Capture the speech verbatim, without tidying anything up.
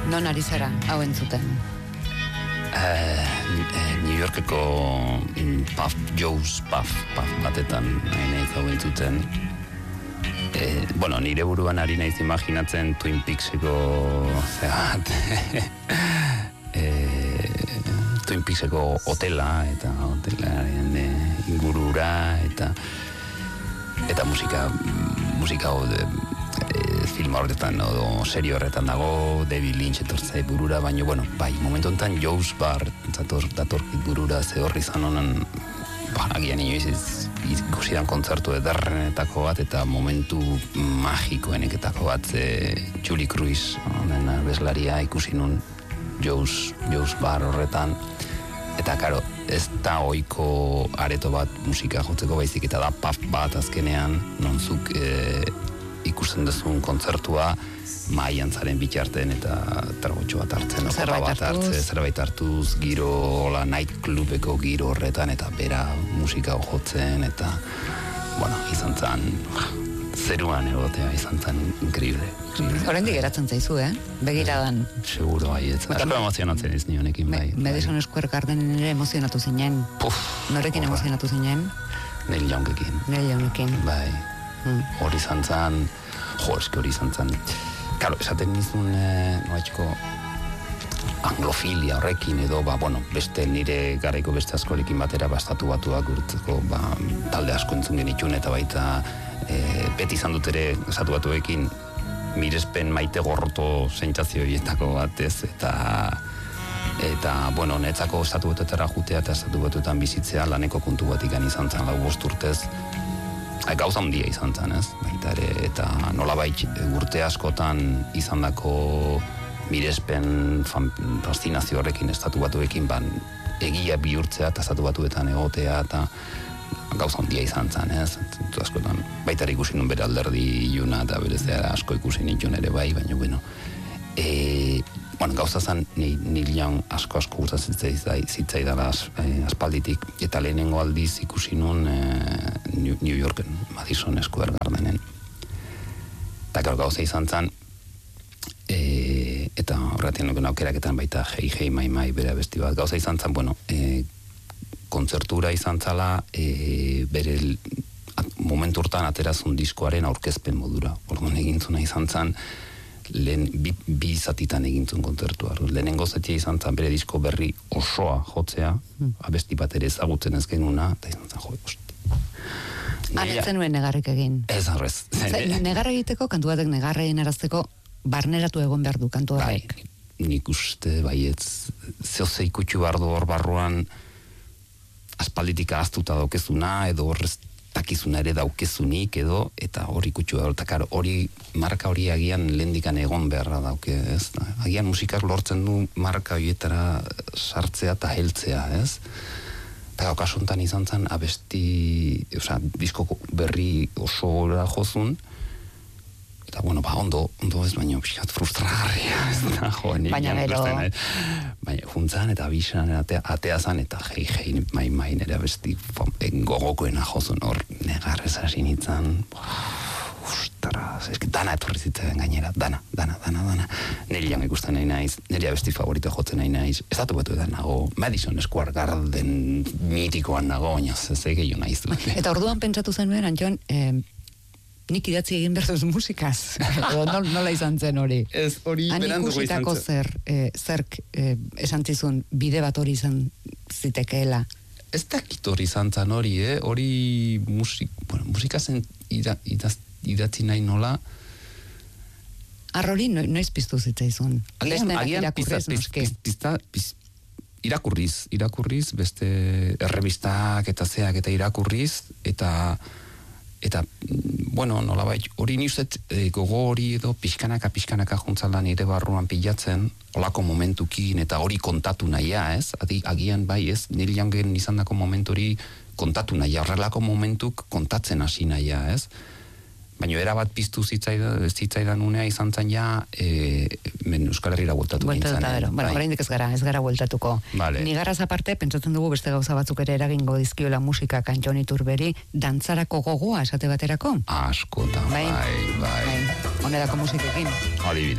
Non ari zara, hau entzuten? Uh, New Yorkeko puff, Joe's puff, puff batetan nahi nahi hau entzuten. Eh, bueno, nire buruan ari naiz imaginatzen Twin Peakseko zehat eh, Twin Peakseko hotela eta hotelaren eh, ingurura eta eta musika musika de, eh, film horretan edo serio horretan dago, David Lynch etortzai burura, baina bueno, bai, momentu honetan Joe's Bar zator, datorkit burura ze horri izan honen ba, agian inoiz ikusidan kontzertu ederrenetako bat eta momentu magikoeneketako bat e, Julie Cruz honen abeslaria ikusi nun Joe's, Joe's Bar horretan eta karo, ez da ohiko areto bat musika jotzeko baizik eta da puff bat azkenean nonzuk e, ikusten duzun kontzertua maian zaren bitarten eta tragotxo bat hartzen zerbait bat hartze, zerbait hartuz giro, hola, nightclubeko giro horretan eta bera musika jotzen eta bueno, izan zan zeruan egotea izan zan increíble, increíble. Oraindik geratzen zaizu, eh? Begiradan. Seguro, bai, ez. Asko emozionatzen ez nionekin, bai. Madison Square Gardenen ere emozionatu zinen. Puf. Norekin emozionatu zinen? Neil Youngekin. Neil Youngekin. Bai. Hori mm. izan zan, jo, eski hori izan zan. Karo, esaten nizun, eh, noaitxiko, anglofilia horrekin edo, ba, bueno, beste nire garaiko beste askorekin batera bastatu batuak urtzeko, ba, talde asko entzun genitxun eta baita e, beti izan dut ere esatu batuekin mirespen maite gorroto sentsazio horietako batez eta eta, bueno, netzako estatu batetara jutea eta estatu batetan bizitzea laneko kontu bat ikan izan zen lau bost urtez gauza handia izan zen, ez? Baita ere, eta nolabait urte askotan izandako mirespen fascinazio horrekin estatu batuekin ban egia bihurtzea eta estatu batuetan egotea eta gauza handia izan zen, ez? Zentu askotan baita ikusi nun bere alderdi iluna eta berezea asko ikusi nituen ere bai, baina bueno e, bueno, gauza zen Neil Young asko asko gustatzen zitzaidala eh, aspalditik eta lehenengo aldiz ikusi nun eh, New, New Yorken, Madison Square Gardenen eta gero gauza izan zen e, eta horretien nuken aukeraketan baita Hey Hey Mai Mai bere abesti bat gauza izan zen, bueno e, kontzertura izan zala e, bere momentu urtan aterazun diskoaren aurkezpen modura orduan egintzuna izan zen lehen bi, bi zatitan egintzun kontzertua. Lehenengo zatia izan zen bere disko berri osoa jotzea, hmm. abesti bat ere ezagutzen ez genuna, eta izan zen jo, hosti. Anetzen nuen negarrik egin. Ez arrez. Negarra egiteko, kantu batek negarrein arazteko, barneratu egon behar du kantu horrek. Bai, nik uste baietz, zehose ikutxu bardu hor barruan, aspalditik ahaztuta daukezuna, edo horrez takizuna ere daukezunik edo, eta hori kutxu da, eta hori, marka hori agian lehendikan egon beharra dauke, ez? Agian musikak lortzen du marka horietara sartzea eta heltzea, ez? Eta kasuntan izan zen, abesti, oza, disko berri oso gora jozun, eta bueno, ba, ondo, ondo ez, baina pixkat frustragarria, ez da, joan, baina gero, baina juntzan eta bisan atea, atea zan, eta hei, hei, mai, mai, nire abesti gogokoena jozun, hor, negarrez hasi nintzen, ustaraz, eski dana etorri zitzen gainera, dana, dana, dana, dana, nire jango ikusten nahi naiz, nire abesti favorito jotzen nahi naiz, ez datu batu edan nago, Madison Square Garden mitikoan nago, baina ez gehiago nahiz du. Eta orduan pentsatu zenuen, Antxon, eh, nik idatzi egin berzuz musikaz, edo nola izan zen hori. Ez hori beranduko izan zen. zer, e, zerk e, esan zizun bide bat hori izan zitekeela. Ez dakit hori izan zen hori, eh? Hori musik, bueno, musikazen ida, idaz, idatzi nahi nola. Arrori no, noiz piztu zitzaizun. Agian, agian pizta, pizta, pizta, irakurriz, irakurriz, beste errebistak eta zeak eta irakurriz, eta eta, bueno, nolabait, hori nizet e, gogo hori edo pixkanaka, pixkanaka juntzala nire barruan pilatzen, olako momentukin eta hori kontatu nahia, ez? Adi, agian bai, ez? Nire jangen izan dako momentu hori kontatu nahia, horrelako momentuk kontatzen hasi nahia, ez? Baina erabat piztu zitzaidan, zitzaidan unea izan zen ja, e, men Euskal Herriera bueltatu gintzen. Bueltatu bero, bueno, oraindik ez gara, ez gara bueltatuko. Vale. Nigarraz aparte, pentsatzen dugu beste gauza batzuk ere eragingo dizkiola musika Antxon Iturberi, dantzarako gogoa esate baterako? Asko, eta bai, bai. bai. Onerako musikekin. Adibidez.